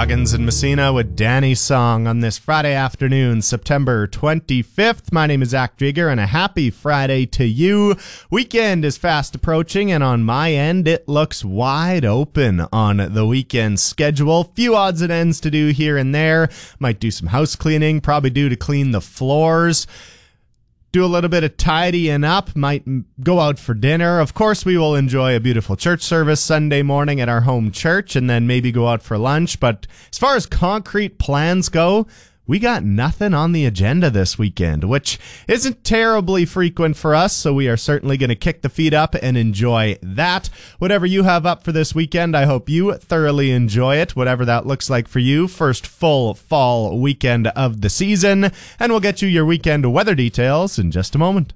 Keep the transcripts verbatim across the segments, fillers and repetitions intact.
Loggins and Messina with Danny's Song on this Friday afternoon, September twenty-fifth. My name is Zach Drieger, and a happy Friday to you. Weekend is fast approaching, and on my end, it looks wide open on the weekend schedule. Few odds and ends to do here and there. Might do some house cleaning, probably due to clean the floors. Do a little bit of tidying up, might go out for dinner. Of course, we will enjoy a beautiful church service Sunday morning at our home church and then maybe go out for lunch. But as far as concrete plans go, we got nothing on the agenda this weekend, which isn't terribly frequent for us, so we are certainly going to kick the feet up and enjoy that. Whatever you have up for this weekend, I hope you thoroughly enjoy it, whatever that looks like for you. First full fall weekend of the season, and we'll get you your weekend weather details in just a moment.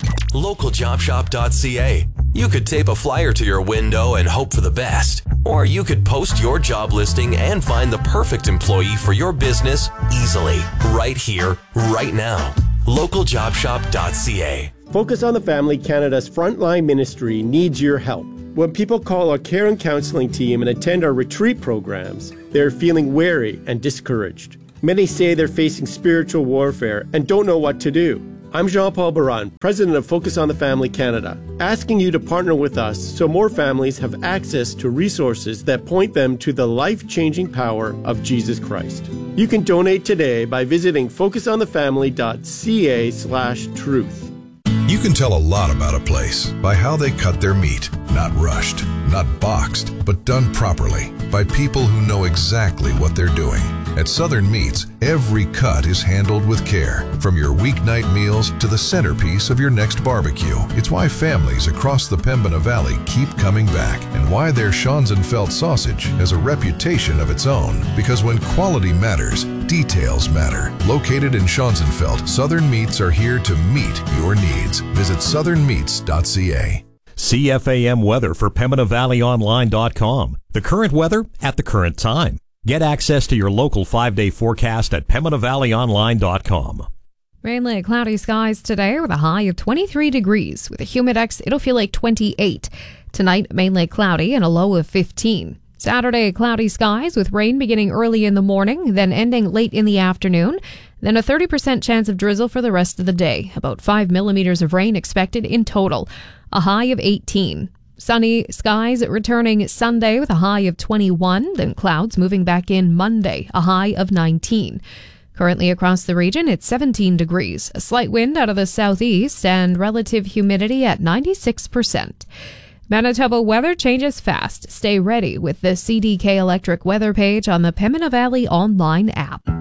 local job shop dot c a. You could tape a flyer to your window and hope for the best. Or you could post your job listing and find the perfect employee for your business easily, right here, right now. local job shop dot c a. Focus on the Family Canada's frontline ministry needs your help. When people call our care and counseling team and attend our retreat programs, they're feeling weary and discouraged. Many say they're facing spiritual warfare and don't know what to do. I'm Jean-Paul Baran, President of Focus on the Family Canada, asking you to partner with us so more families have access to resources that point them to the life-changing power of Jesus Christ. You can donate today by visiting focus on the family dot c a slash truth. You can tell a lot about a place by how they cut their meat. Not rushed, not boxed, but done properly by people who know exactly what they're doing. At Southern Meats, every cut is handled with care, from your weeknight meals to the centerpiece of your next barbecue. It's why families across the Pembina Valley keep coming back, and why their Schonzenfeld sausage has a reputation of its own. Because when quality matters, details matter. Located in Schonzenfeld, Southern Meats are here to meet your needs. Visit southern meats dot c a. C F A M weather for Pembina Valley Online dot com. The current weather at the current time. Get access to your local five-day forecast at Pembina Valley Online dot com. Mainly cloudy skies today with a high of twenty-three degrees. With a humidex, it'll feel like twenty-eight. Tonight, mainly cloudy and a low of fifteen. Saturday, cloudy skies with rain beginning early in the morning, then ending late in the afternoon. Then a thirty percent chance of drizzle for the rest of the day. About five millimeters of rain expected in total. A high of eighteen. Sunny skies returning Sunday with a high of twenty-one. Then clouds moving back in Monday, a high of nineteen. Currently across the region, it's seventeen degrees. A slight wind out of the southeast and relative humidity at ninety-six percent. Manitoba weather changes fast. Stay ready with the C D K Electric weather page on the Pembina Valley Online app.